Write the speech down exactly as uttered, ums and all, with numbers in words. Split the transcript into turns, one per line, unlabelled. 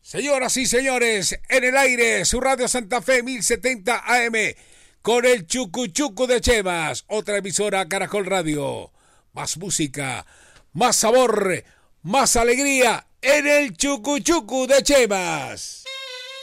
Señoras y señores, en el aire, su radio Santa Fe mil setenta A M, con el Chucu Chucu de Chemas, otra emisora Caracol Radio. Más música, más sabor, más alegría en el Chucu Chucu de Chemas.